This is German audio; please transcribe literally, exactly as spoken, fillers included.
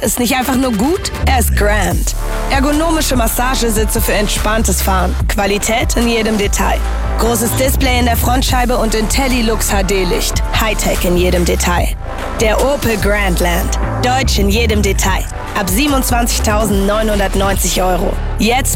ist nicht einfach nur gut, er ist grand. Ergonomische Massagesitze für entspanntes Fahren. Qualität in jedem Detail. Großes Display in der Frontscheibe und IntelliLux H D-Licht. Hightech in jedem Detail. Der Opel Grandland. Deutsch in jedem Detail. Ab siebenundzwanzigtausendneunhundertneunzig Euro. Jetzt